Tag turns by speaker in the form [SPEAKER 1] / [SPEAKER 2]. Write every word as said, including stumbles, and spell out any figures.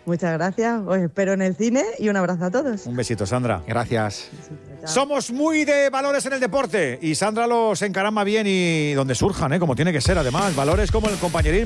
[SPEAKER 1] Muchas gracias, os espero en el cine y un abrazo a todos.
[SPEAKER 2] Un besito, Sandra.
[SPEAKER 3] Gracias.
[SPEAKER 1] Chao.
[SPEAKER 2] Somos muy de valores en el deporte y Sandra los encarama bien y donde surjan, ¿eh? Como tiene que ser, además. Valores como el compañerismo.